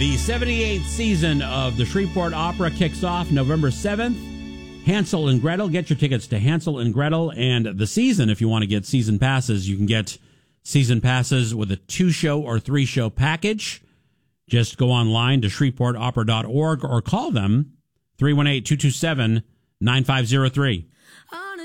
The 78th season of the Shreveport Opera kicks off November 7th. Hansel and Gretel. Get your tickets to Hansel and Gretel and the season. If you want to get season passes, you can get season passes with a 2-show or 3-show package. Just go online to shreveportopera.org or call them 318-227-9503.